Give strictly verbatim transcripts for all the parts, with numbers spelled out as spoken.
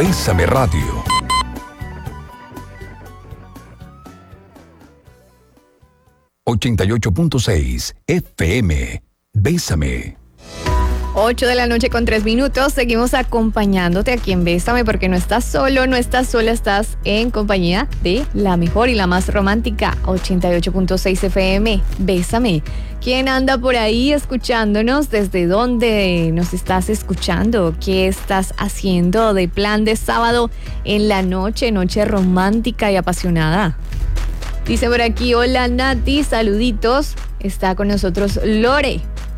Bésame Radio. ochenta y ocho punto seis F M. Bésame. ocho de la noche con tres minutos. Seguimos acompañándote aquí en Bésame, porque no estás solo, no estás sola, estás en compañía de la mejor y la más romántica. ochenta y ocho punto seis F M. Bésame. ¿Quién anda por ahí escuchándonos? ¿Desde dónde nos estás escuchando? ¿Qué estás haciendo de plan de sábado en la noche, noche romántica y apasionada? Dice por aquí, hola Nati, saluditos. Está con nosotros Lore.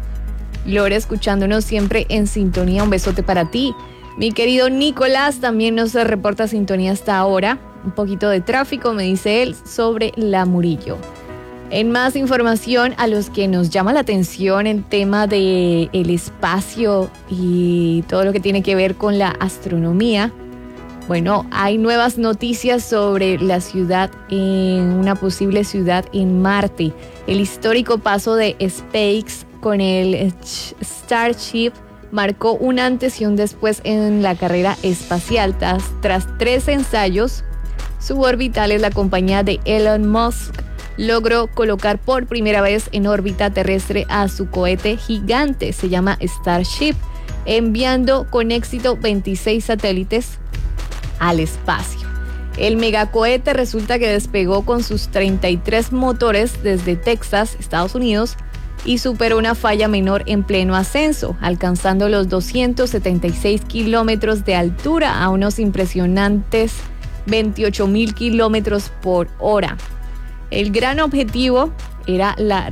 Lore escuchándonos siempre en sintonía. Un besote para ti. Mi querido Nicolás también nos reporta sintonía hasta ahora. Un poquito de tráfico, me dice él, sobre la Murillo. En más información, a los que nos llama la atención el tema del espacio y todo lo que tiene que ver con la astronomía. Bueno, hay nuevas noticias sobre la ciudad, en una posible ciudad en Marte. El histórico paso de SpaceX con el Starship marcó un antes y un después en la carrera espacial. Tras, tras tres ensayos suborbitales, la compañía de Elon Musk logró colocar por primera vez en órbita terrestre a su cohete gigante, se llama Starship, enviando con éxito veintiséis satélites al espacio. El megacohete resulta que despegó con sus treinta y tres motores desde Texas, Estados Unidos, y superó una falla menor en pleno ascenso, alcanzando los doscientos setenta y seis kilómetros de altura a unos impresionantes veintiocho mil kilómetros por hora. El gran objetivo era la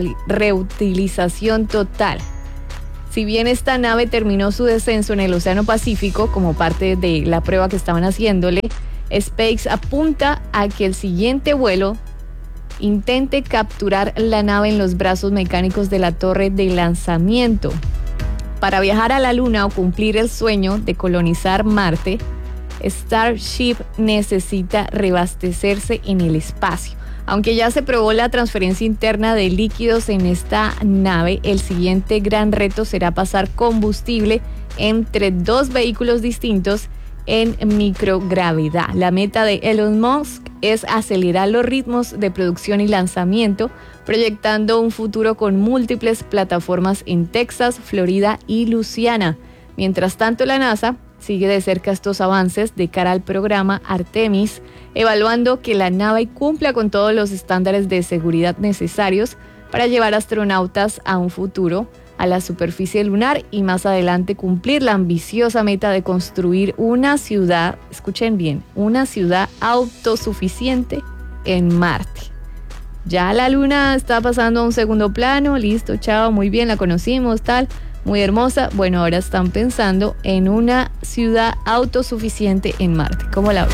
reutilización total. Si bien esta nave terminó su descenso en el Océano Pacífico como parte de la prueba que estaban haciéndole, SpaceX apunta a que el siguiente vuelo intente capturar la nave en los brazos mecánicos de la torre de lanzamiento. Para viajar a la Luna o cumplir el sueño de colonizar Marte, Starship necesita reabastecerse en el espacio. Aunque ya se probó la transferencia interna de líquidos en esta nave, el siguiente gran reto será pasar combustible entre dos vehículos distintos en microgravedad. La meta de Elon Musk es acelerar los ritmos de producción y lanzamiento, proyectando un futuro con múltiples plataformas en Texas, Florida y Luisiana. Mientras tanto, la NASA sigue de cerca estos avances de cara al programa Artemis, evaluando que la nave cumpla con todos los estándares de seguridad necesarios para llevar astronautas a un futuro a la superficie lunar y más adelante cumplir la ambiciosa meta de construir una ciudad, escuchen bien, una ciudad autosuficiente en Marte. Ya la Luna está pasando a un segundo plano, listo, chao, muy bien, la conocimos, tal, muy hermosa. Bueno, ahora están pensando en una ciudad autosuficiente en Marte. ¿Cómo la ven?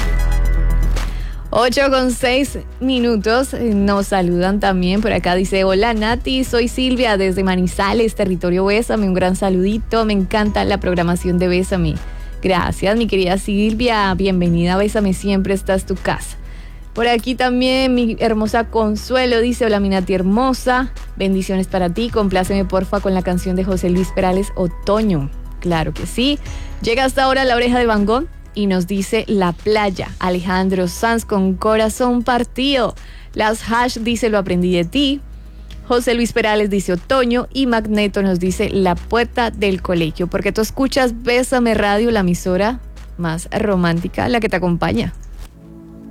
ocho con seis minutos, nos saludan también por acá, dice, hola Nati, soy Silvia desde Manizales, territorio Bésame, un gran saludito, me encanta la programación de Bésame. Gracias mi querida Silvia, bienvenida a Bésame, siempre esta es tu casa. Por aquí también mi hermosa Consuelo dice, hola mi Nati hermosa, bendiciones para ti, compláceme porfa con la canción de José Luis Perales, Otoño. Claro que sí. Llega hasta ahora La Oreja de Van Gogh y nos dice La Playa. Alejandro Sanz con Corazón Partido. Las Hash dice Lo Aprendí de Ti. José Luis Perales dice Otoño y Magneto nos dice La Puerta del Colegio, porque tú escuchas Bésame Radio, la emisora más romántica, la que te acompaña.